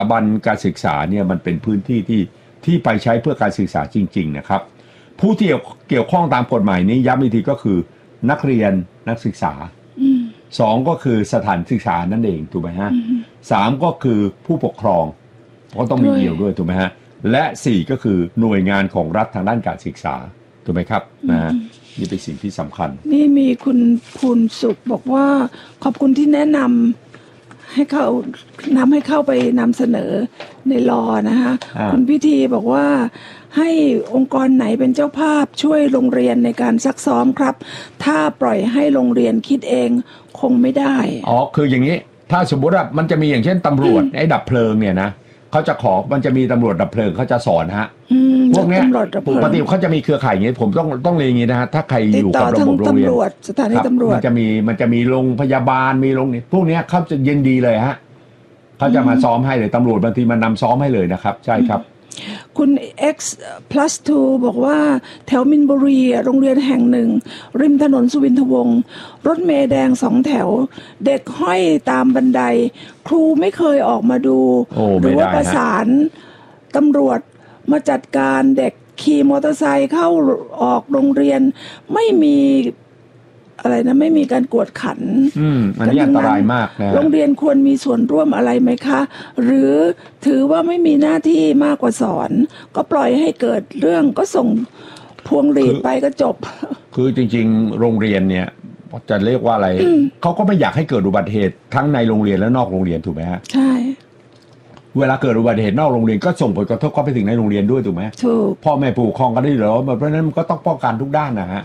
บันการศึกษาเนี่ยมันเป็นพื้นที่ที่ไปใช้เพื่อการศึกษาจริงๆนะครับผู้ที่เกี่ยวข้องตามกฎหมายนี้ย้ำอีกทีก็คือนักเรียนนักศึกษาสองก็คือสถานศึกษานั่นเองถูกไหมฮะสามก็คือผู้ปกครองก็ต้องมีเกี่ยวด้วยถูกไหมฮะและสี่ก็คือหน่วยงานของรัฐทางด้านการศึกษาถูกไหมครับนะนี่เป็นสิ่งที่สำคัญนี่มีคุณภูนสุขบอกว่าขอบคุณที่แนะนำให้เข้าไปนำเสนอในลอนะคะคุณพิธีบอกว่าให้องค์กรไหนเป็นเจ้าภาพช่วยโรงเรียนในการซักซ้อมครับถ้าปล่อยให้โรงเรียนคิดเองคงไม่ได้คืออย่างนี้ถ้าสมมติว่ามันจะมีอย่างเช่นตำรวจไอ้ดับเพลิงเนี่ยนะเขาจะมันจะมีตำรวจดับเพลิงเขาจะสอนฮะพวกนี้ปกติเขาจะมีเครือข่ายอย่างนี้ผมต้องเรียนอย่างนี้นะฮะถ้าใครอยู่กับระบบโรงเรียนสถานีตำรวจมันจะมีโรงพยาบาลมีโรงนี้พวกนี้เขาจะยินดีเลยฮะเขาจะมาซ้อมให้เลยตำรวจบางทีมานำซ้อมให้เลยนะครับใช่ครับคุณ X+2 บอกว่าแถวมินบุรีโรงเรียนแห่งหนึ่งริมถนนสุวินทวงศ์รถเมล์แดง2 แถวเด็กห้อยตามบันไดครูไม่เคยออกมาดูหรือว่าประสานตำรวจมาจัดการเด็กขี่มอเตอร์ไซค์เข้าออกโรงเรียนไม่มีอะไรนะไม่มีการกวดขันอันนี้อันตรายมากนะโรงเรียนควรมีส่วนร่วมอะไรไหมคะหรือถือว่าไม่มีหน้าที่มากกว่าสอนก็ปล่อยให้เกิดเรื่องก็ส่งพวงหลีดไปก็จบคือจริงๆโรงเรียนเนี่ยจะเรียกว่าอะไรเขาก็ไม่อยากให้เกิดอุบัติเหตุทั้งในโรงเรียนและนอกโรงเรียนถูกไหมฮะใช่เวลาเกิดอุบัติเหตุนอกโรงเรียนก็ส่งผลกระทบเข้าไปถึงในโรงเรียนด้วยถูกไหมถูกพ่อแม่ผู้ปกครองก็ได้เหรอเพราะฉะนั้นมันก็ต้องป้องกันทุกด้านนะฮะ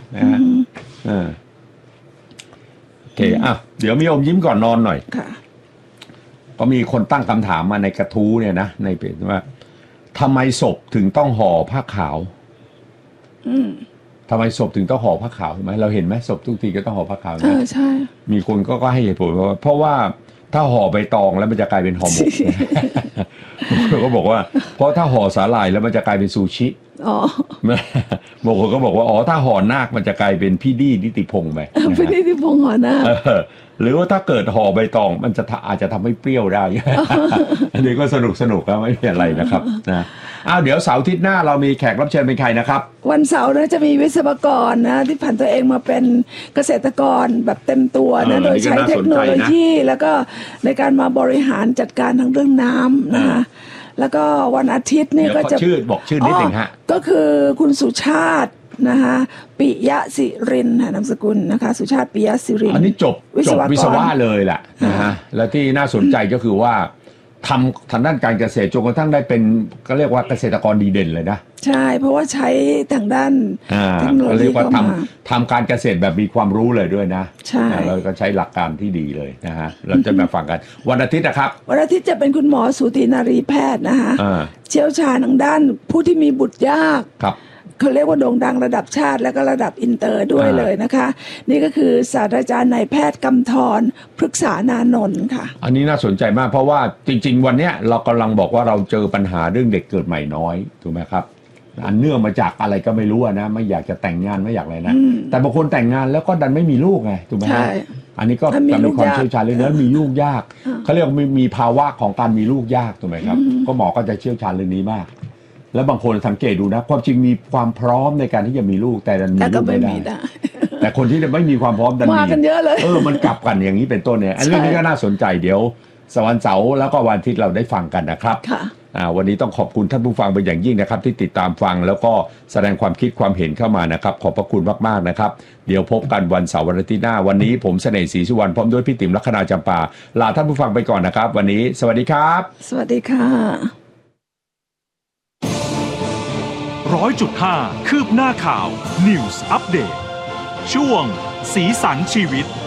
โอเคเดี๋ยวมีอมยิ้มก่อนนอนหน่อยก็มีคนตั้งคำถามมาในกระทู้เนี่ยนะในเพจว่าทำไมศพถึงต้องห่อผ้าขาวทำไมศพถึงต้องห่อผ้าขาวใช่ไหมเราเห็นไหมศพทุกทีก็ต้องห่อผ้าขาวนะใช่มีคนก็ให้เหตุผลว่าเพราะว่าถ้าห่อใบตองแล้วมันจะกลายเป็นห่อหมกก็บอกว่าเพราะถ้าห่อสาหร่ายแล้วมันจะกลายเป็นซูชิบางคนก็บอกว่าถ้าห่อนาคมันจะกลายเป็นพี่ดี้นิติพงษ์ไปพี่ดี้นิติพงษ์ห่อนาคหรือว่าถ้าเกิดห่อใบตองมันจะอาจจะทำให้เปรี้ยวได้อันนี้ก็สนุกครับไม่มีอะไรนะครับนะเดี๋ยวเสาร์อาทิตย์หน้าเรามีแขกรับเชิญเป็นใครนะครับวันเสาร์นะจะมีวิศวกรนะที่ผ่านตัวเองมาเป็นเกษตรกรแบบเต็มตัวนะโดยใช้เทคโนโลยีแล้วก็ในการมาบริหารจัดการทั้งเรื่องน้ำนะคะแล้วก็วันอาทิตย์นี่ก็จะบอกชื่อนิดหนึ่งฮะก็คือคุณสุชาตินะคะปิยะศิรินนามสกุลนะคะสุชาติปิยะศิรินอันนี้จบวิศวะเลยแหละนะฮะและที่น่าสนใจก็คือว่าทำทางด้านการเกษตรจนกระทั่งได้เป็นก็เรียกว่าเกษตรกรดีเด่นเลยนะใช่เพราะว่าใช้ทางด้านเทคโนโลยีเข้ามาทำการเกษตรแบบมีความรู้เลยด้วยนะใช่แล้วก็ใช้หลักการที่ดีเลยนะฮะเราจะมาฟังกันวันอาทิตย์นะครับวันอาทิตย์จะเป็นคุณหมอสูตินารีแพทย์นะคะเชี่ยวชาญทางด้านผู้ที่มีบุตรยากเขาเรียกว่าโด่งดังระดับชาติและก็ระดับอินเตอร์ด้วยเลยนะคะนี่ก็คือศาสตราจารย์นายแพทย์กำธรพฤกษานานนท์ค่ะอันนี้น่าสนใจมากเพราะว่าจริงๆวันนี้เรากำลังบอกว่าเราเจอปัญหาเรื่องเด็กเกิดใหม่น้อยถูกไหมครับอันเนื่องมาจากอะไรก็ไม่รู้นะไม่อยากจะแต่งงานไม่อยากอะไรนะแต่บางคนแต่งงานแล้วก็ดันไม่มีลูกไงถูกไหมฮะอันนี้ก็มีความเชี่ยวชาญเรื่องนั้นมีลูกยากเขาเรียกมีภาวะของการมีลูกยากถูกไหมครับก็หมอก็จะเชี่ยวชาญเรื่องนี้มากแล้วบางคนสังเกตดูนะความจริงมีความพร้อมในการที่จะมีลูกแต่ดันมีลูกไม่ได้แต่คนที่ไม่มีความพร้อมดันมีกันเยอะเลยมันกลับกันอย่างนี้เป็นต้นเนี่ยอันนี้ก็น่าสนใจเดี๋ยววันเสาร์แล้วก็วันอาทิตย์เราได้ฟังกันนะครับวันนี้ต้องขอบคุณท่านผู้ฟังเป็นอย่างยิ่งนะครับที่ติดตามฟังแล้วก็แสดงความคิดความเห็นเข้ามานะครับขอบพระคุณมากๆนะครับเดี๋ยวพบกันวันเสาร์วันอาทิตย์หน้าวันนี้ผมเสน่ห์ศรีสุวรรณพร้อมด้วยพี่ติ๋มลัคนาจำปาลาท่านผู้ฟังไปก่อนนะครับวันนี้สวัสดีครับสวัสดีค่ะ 100.5 คืบหน้าข่าว News Update ช่วงสีสันชีวิต